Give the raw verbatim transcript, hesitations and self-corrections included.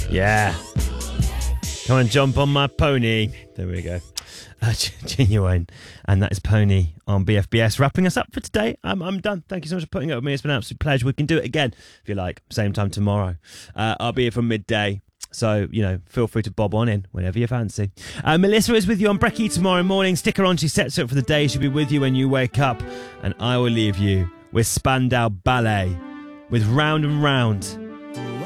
Yeah. Come and jump on my pony. There we go. Uh, Genuine. And that is Pony on B F B S. Wrapping us up for today. I'm, I'm done. Thank you so much for putting up with me. It's been an absolute pleasure. We can do it again, if you like, same time tomorrow. Uh, I'll be here from midday. So, you know, feel free to bob on in whenever you fancy. Uh, Melissa is with you on Brekkie tomorrow morning. Stick her on. She sets up for the day. She'll be with you when you wake up. And I will leave you with Spandau Ballet with Round and Round.